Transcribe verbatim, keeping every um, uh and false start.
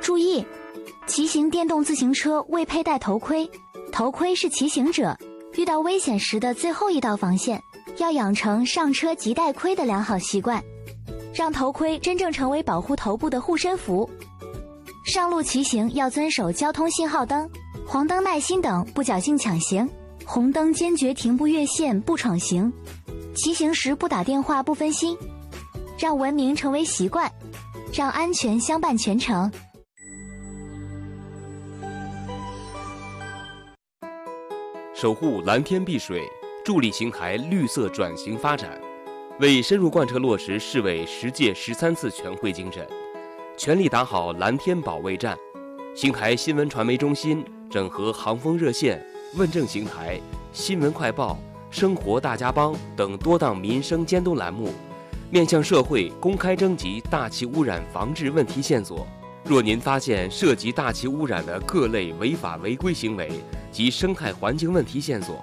注意，骑行电动自行车未佩戴头盔，头盔是骑行者遇到危险时的最后一道防线，要养成上车即戴盔的良好习惯，让头盔真正成为保护头部的护身符。上路骑行要遵守交通信号灯、黄灯耐心等，不侥幸抢行，红灯坚决停不越线不闯行，骑行时不打电话不分心，让文明成为习惯，让安全相伴全程。 守护蓝天碧水，助力邢台绿色转型发展，为深入贯彻落实市委十届十三次全会精神，全力打好蓝天保卫战。邢台新闻传媒中心整合航风热线、问政邢台、新闻快报、生活大家帮等多档民生监督栏目，面向社会公开征集大气污染防治问题线索。若您发现涉及大气污染的各类违法违规行为及生态环境问题线索，